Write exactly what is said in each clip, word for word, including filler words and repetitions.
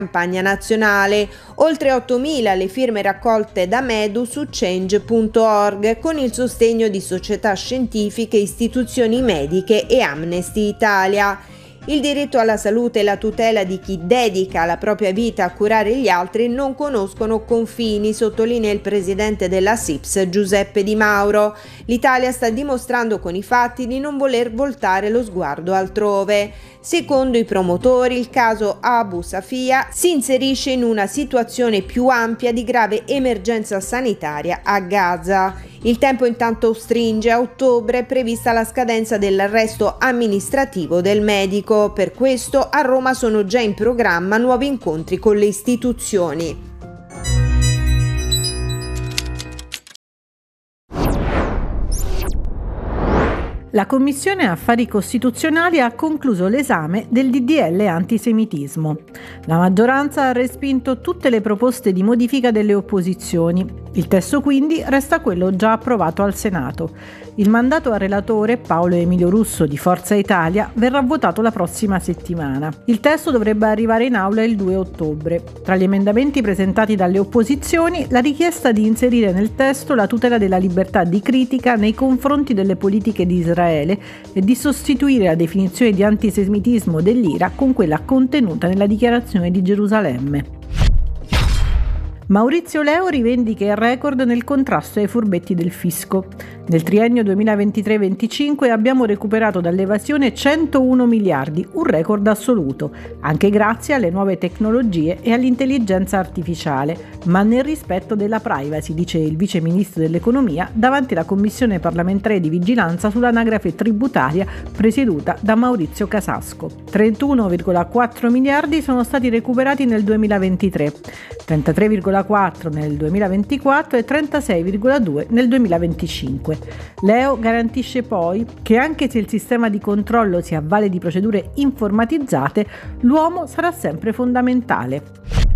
campagna nazionale. Oltre ottomila le firme raccolte da Medu su change punto org con il sostegno di società scientifiche, istituzioni mediche e Amnesty Italia. Il diritto alla salute e la tutela di chi dedica la propria vita a curare gli altri non conoscono confini, sottolinea il presidente della S I P S Giuseppe Di Mauro. L'Italia sta dimostrando con i fatti di non voler voltare lo sguardo altrove. Secondo i promotori, il caso Abu Safia si inserisce in una situazione più ampia di grave emergenza sanitaria a Gaza. Il tempo intanto stringe, a ottobre è prevista la scadenza dell'arresto amministrativo del medico. Per questo a Roma sono già in programma nuovi incontri con le istituzioni. La Commissione Affari Costituzionali ha concluso l'esame del D D L antisemitismo. La maggioranza ha respinto tutte le proposte di modifica delle opposizioni. Il testo quindi resta quello già approvato al Senato. Il mandato al relatore, Paolo Emilio Russo di Forza Italia, verrà votato la prossima settimana. Il testo dovrebbe arrivare in aula il due ottobre. Tra gli emendamenti presentati dalle opposizioni, la richiesta di inserire nel testo la tutela della libertà di critica nei confronti delle politiche di Israele e di sostituire la definizione di antisemitismo dell'Ira con quella contenuta nella dichiarazione di Gerusalemme. Maurizio Leo rivendica il record nel contrasto ai furbetti del fisco. Nel triennio duemilaventitré venticinque abbiamo recuperato dall'evasione centouno miliardi, un record assoluto, anche grazie alle nuove tecnologie e all'intelligenza artificiale, ma nel rispetto della privacy, dice il vice ministro dell'economia davanti alla commissione parlamentare di vigilanza sull'anagrafe tributaria presieduta da Maurizio Casasco. trentuno virgola quattro miliardi sono stati recuperati nel duemilaventitré, trentatré virgola quattro nel duemilaventiquattro e trentasei virgola due nel duemilaventicinque. Leo garantisce poi che anche se il sistema di controllo si avvale di procedure informatizzate, l'uomo sarà sempre fondamentale.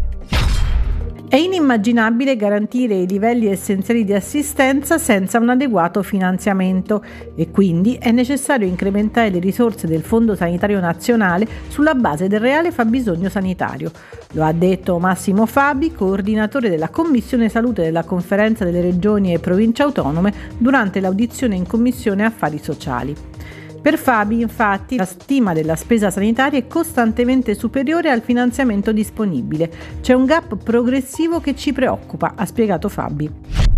È inimmaginabile garantire i livelli essenziali di assistenza senza un adeguato finanziamento e quindi è necessario incrementare le risorse del Fondo Sanitario Nazionale sulla base del reale fabbisogno sanitario. Lo ha detto Massimo Fabi, coordinatore della Commissione Salute della Conferenza delle Regioni e Province Autonome, durante l'audizione in Commissione Affari Sociali. Per Fabi, infatti, la stima della spesa sanitaria è costantemente superiore al finanziamento disponibile. C'è un gap progressivo che ci preoccupa, ha spiegato Fabi.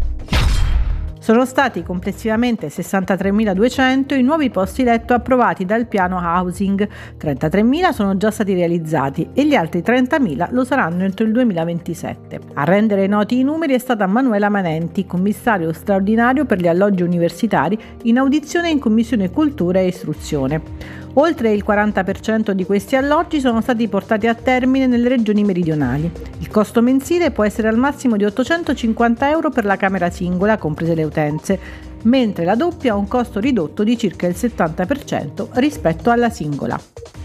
Sono stati complessivamente sessantatremiladuecento i nuovi posti letto approvati dal piano housing, trentatremila sono già stati realizzati e gli altri trentamila lo saranno entro il duemilaventisette. A rendere noti i numeri è stata Manuela Manenti, commissario straordinario per gli alloggi universitari, in audizione in Commissione Cultura e Istruzione. Oltre il quaranta per cento di questi alloggi sono stati portati a termine nelle regioni meridionali. Il costo mensile può essere al massimo di ottocentocinquanta euro per la camera singola, comprese le utenze, mentre la doppia ha un costo ridotto di circa il settanta per cento rispetto alla singola.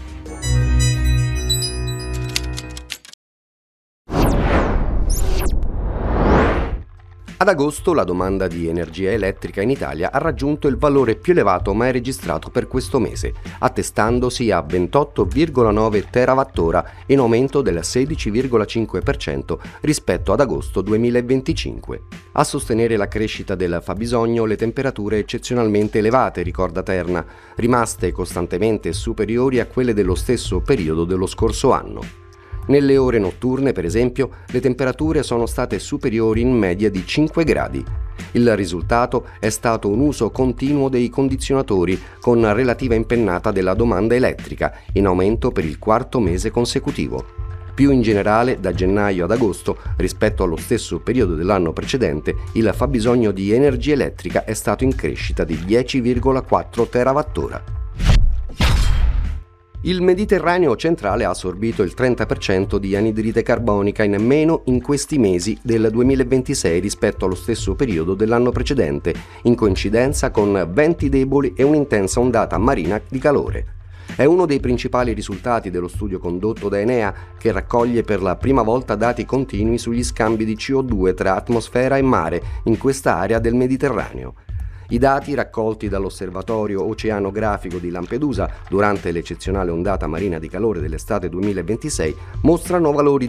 Ad agosto la domanda di energia elettrica in Italia ha raggiunto il valore più elevato mai registrato per questo mese, attestandosi a ventotto virgola nove terawattora, in aumento del sedici virgola cinque per cento rispetto ad agosto duemilaventicinque. A sostenere la crescita del fabbisogno le temperature eccezionalmente elevate, ricorda Terna, rimaste costantemente superiori a quelle dello stesso periodo dello scorso anno. Nelle ore notturne, per esempio, le temperature sono state superiori in media di cinque gradi. Il risultato è stato un uso continuo dei condizionatori, con relativa impennata della domanda elettrica, in aumento per il quarto mese consecutivo. Più in generale, da gennaio ad agosto, rispetto allo stesso periodo dell'anno precedente, il fabbisogno di energia elettrica è stato in crescita di dieci virgola quattro terawattora. Il Mediterraneo centrale ha assorbito il trenta per cento di anidride carbonica in meno in questi mesi del duemilaventisei rispetto allo stesso periodo dell'anno precedente, in coincidenza con venti deboli e un'intensa ondata marina di calore. È uno dei principali risultati dello studio condotto da Enea, che raccoglie per la prima volta dati continui sugli scambi di C O due tra atmosfera e mare in questa area del Mediterraneo. I dati raccolti dall'Osservatorio Oceanografico di Lampedusa durante l'eccezionale ondata marina di calore dell'estate duemilaventisei mostrano valori